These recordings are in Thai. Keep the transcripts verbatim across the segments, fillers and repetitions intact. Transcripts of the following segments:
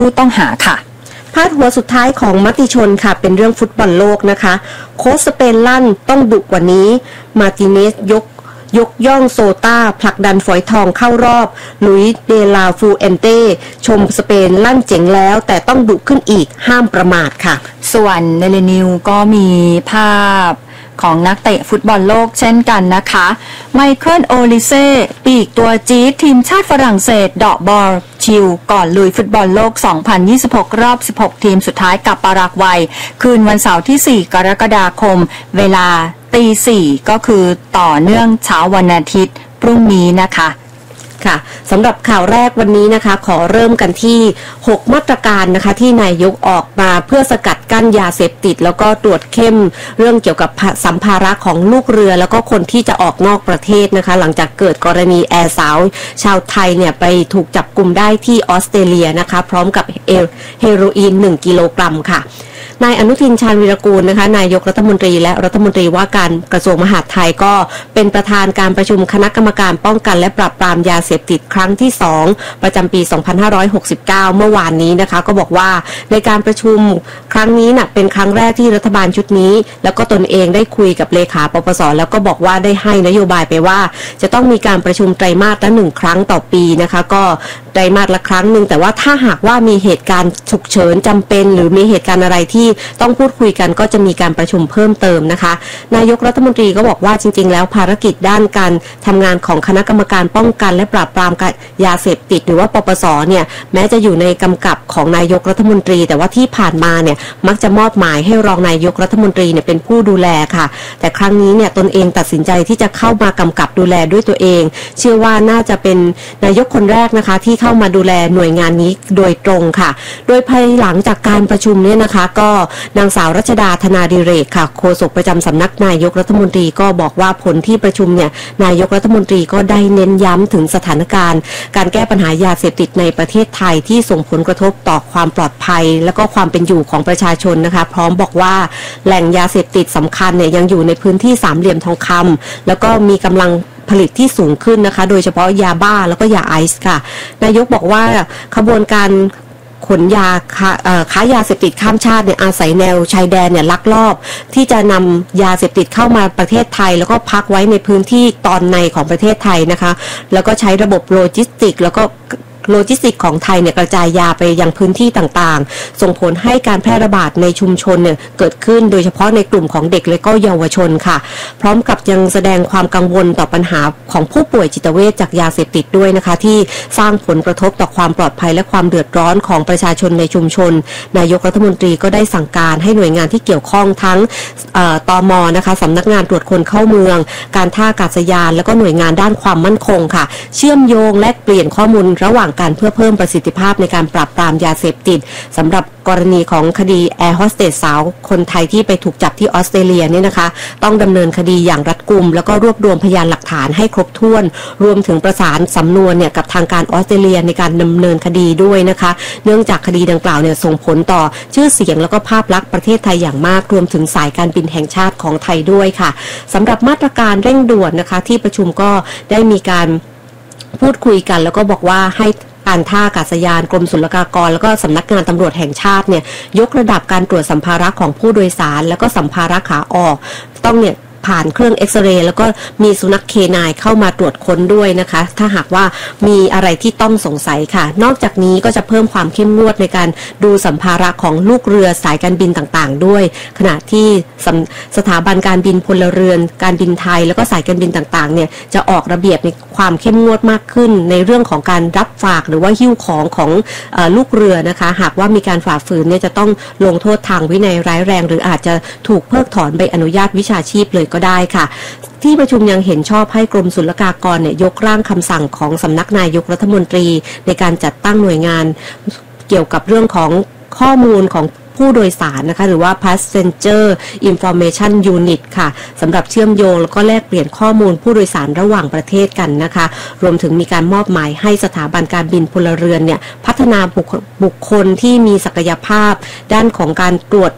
ผู้ต้องหาค่ะพาดหัวสุดท้ายของมติชนค่ะเป็นเรื่องฟุตบอลโลกนะคะโค้ชสเปนลั่นต้องดุกว่านี้มาร์ติเนสยกยกย่องโซต้าผลักดันฝอยทองเข้ารอบลุยเดลาฟูเอนเต้ชมสเปนลั่นเจ๋งแล้วแต่ต้องดุขึ้นอีกห้ามประมาทค่ะส่วนเดลินิวก็มีภาพของนักเตะฟุตบอลโลกเช่นกันนะคะไมเคิลโอลิเซ่ปีกตัวจี๊ดทีมชาติฝรั่งเศสเดาะบอลชิลก่อนลุยฟุตบอลโลกสองพันยี่สิบหกรอบสิบหกทีมสุดท้ายกับปารากวัยคืนวันเสาร์ที่สี่กรกฎาคมเวลาตีสี่ก็คือต่อเนื่องเช้าวันอาทิตย์พรุ่งนี้นะคะค่ะสำหรับข่าวแรกวันนี้นะคะขอเริ่มกันที่หกมาตรการนะคะที่นายกออกมาเพื่อสกัดกั้นยาเสพติดแล้วก็ตรวจเข้มเรื่องเกี่ยวกับสัมภาระของลูกเรือแล้วก็คนที่จะออกนอกประเทศนะคะหลังจากเกิดกรณีแอร์สาวชาวไทยเนี่ยไปถูกจับกุมได้ที่ออสเตรเลียนะคะพร้อมกับเฮโรอีนหนึ่งกิโลกรัมค่ะนายอนุทินชาญวีรกูลนะคะนายกรัฐมนตรีและรัฐมนตรีว่าการกระทรวงมหาดไทยก็เป็นประธานการประชุมคณะกรรมการป้องกันและปราบปรามยาเสพติดครั้งที่สองประจำปีสองพันห้าร้อยหกสิบเก้าเมื่อวานนี้นะคะก็บอกว่าในการประชุมครั้งนี้น่ะเป็นครั้งแรกที่รัฐบาลชุดนี้แล้วก็ตนเองได้คุยกับเลขาปปสแล้วก็บอกว่าได้ให้นโยบายไปว่าจะต้องมีการประชุมไตรมาสละหนึ่งครั้งต่อปีนะคะก็ไตรมาสละครั้งหนึ่งแต่ว่าถ้าหากว่ามีเหตุการณ์ฉุกเฉินจำเป็นหรือมีเหตุการณ์อะไรที่ต้องพูดคุยกันก็จะมีการประชุมเพิ่มเติมนะคะนายกรัฐมนตรีก็บอกว่าจริงๆแล้วภารกิจด้านการทำงานของคณะกรรมการป้องกันและปราบปรามยาเสพติดหรือว่าปปสเนี่ยแม้จะอยู่ในกำกับของนายกรัฐมนตรีแต่ว่าที่ผ่านมาเนี่ยมักจะมอบหมายให้รองนายกรัฐมนตรีเนี่ยเป็นผู้ดูแลค่ะแต่ครั้งนี้เนี่ยตนเองตัดสินใจที่จะเข้ามากำกับดูแลด้วยตัวเองเชื่อว่าน่าจะเป็นนายกคนแรกนะคะที่เข้ามาดูแลหน่วยงานนี้โดยตรงค่ะโดยภายหลังจากการประชุมเนี่ยนะคะก็นางสาวรัชดาธนาดิเรกค่ะโฆษกประจำสำนักนายกรัฐมนตรีก็บอกว่าผลที่ประชุมเนี่ยนายกรัฐมนตรีก็ได้เน้นย้ำถึงสถานการณ์การแก้ปัญหายาเสพติดในประเทศไทยที่ส่งผลกระทบต่อความปลอดภัยและก็ความเป็นอยู่ของประชาชนนะคะพร้อมบอกว่าแหล่งยาเสพติดสำคัญเนี่ยยังอยู่ในพื้นที่สามเหลี่ยมทองคำแล้วก็มีกำลังผลิตที่สูงขึ้นนะคะโดยเฉพาะยาบ้าแล้วก็ยาไอซ์ค่ะนายกบอกว่าขบวนการขนยาค้ายาเสพติดข้ามชาติเนี่ยอาศัยแนวชายแดนเนี่ยลักลอบที่จะนำยาเสพติดเข้ามาประเทศไทยแล้วก็พักไว้ในพื้นที่ตอนในของประเทศไทยนะคะแล้วก็ใช้ระบบโลจิสติกแล้วก็โลจิสติกของไทยเนี่ยกระจายยาไปยังพื้นที่ต่างๆส่งผลให้การแพร่ระบาดในชุมชนเนี่ยเกิดขึ้นโดยเฉพาะในกลุ่มของเด็กและก็เยาวชนค่ะพร้อมกับยังแสดงความกังวลต่อปัญหาของผู้ป่วยจิตเวชจากยาเสพติดด้วยนะคะที่สร้างผลกระทบต่อความปลอดภัยและความเดือดร้อนของประชาชนในชุมชนนายกรัฐมนตรีก็ได้สั่งการให้หน่วยงานที่เกี่ยวข้องทั้งตม.นะคะสำนักงานตรวจคนเข้าเมืองการท่าอากาศยานแล้วก็หน่วยงานด้านความมั่นคงค่ะเชื่อมโยงและเปลี่ยนข้อมูลระหว่างกันเพื่อเพิ่มประสิทธิภาพในการปราบปรามยาเสพติดสำหรับกรณีของคดีแอร์โฮสเตสสาวคนไทยที่ไปถูกจับที่ออสเตรเลียเนี่ยนะคะต้องดำเนินคดีอย่างรัดกุมแล้วก็รวบรวมพยานหลักฐานให้ครบถ้วนรวมถึงประสานสำนวนเนี่ยกับทางการออสเตรเลียในการดำเนินคดีด้วยนะคะเนื่องจากคดีดังกล่าวเนี่ยส่งผลต่อชื่อเสียงแล้วก็ภาพลักษณ์ประเทศไทยอย่างมากรวมถึงสายการบินแห่งชาติของไทยด้วยค่ะสำหรับมาตรการเร่งด่วนนะคะที่ประชุมก็ได้มีการพูดคุยกันแล้วก็บอกว่าให้การท่าอากาศยานกรมศุลกากรแล้วก็สำนักงานตำรวจแห่งชาติเนี่ยยกระดับการตรวจสัมภาระของผู้โดยสารแล้วก็สัมภาระขาออกต้องเนี่ยผ่านเครื่องเอ็กซเรย์แล้วก็มีสุนัขเคนายเข้ามาตรวจค้นด้วยนะคะถ้าหากว่ามีอะไรที่ต้องสงสัยค่ะนอกจากนี้ก็จะเพิ่มความเข้มงวดในการดูสัมภาระของลูกเรือสายการบินต่างๆด้วยขณะที่สถาบันการบินพลเรือนการบินไทยแล้วก็สายการบินต่างๆเนี่ยจะออกระเบียบในความเข้มงวดมากขึ้นในเรื่องของการรับฝากหรือว่าหิ้วของของเอ่อลูกเรือนะคะหากว่ามีการฝ่าฝืนเนี่ยจะต้องลงโทษทางวินัยร้ายแรงหรืออาจจะถูกเพิกถอนใบอนุญาตวิชาชีพเลยก็ได้ค่ะที่ประชุมยังเห็นชอบให้กรมศุลกากรเนี่ยยกร่างคำสั่งของสำนักนายกรัฐมนตรีในการจัดตั้งหน่วยงานเกี่ยวกับเรื่องของข้อมูลของผู้โดยสารนะคะหรือว่า Passenger Information Unit ค่ะสำหรับเชื่อมโยงแล้วก็แลกเปลี่ยนข้อมูลผู้โดยสารระหว่างประเทศกันนะคะรวมถึงมีการมอบหมายให้สถาบันการบินพลเรือนเนี่ยพัฒนาบุคคลที่มีศักยภาพด้านของการตรวจ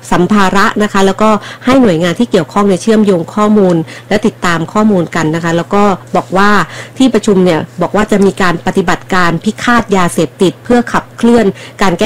สัมภาระนะคะแล้วก็ให้หน่วยงานที่เกี่ยวข้องในเชื่อมโยงข้อมูลและติดตามข้อมูลกันนะคะแล้วก็บอกว่าที่ประชุมเนี่ยบอกว่าจะมีการปฏิบัติการพิฆาตยาเสพติดเพื่อขับเคลื่อนการแก้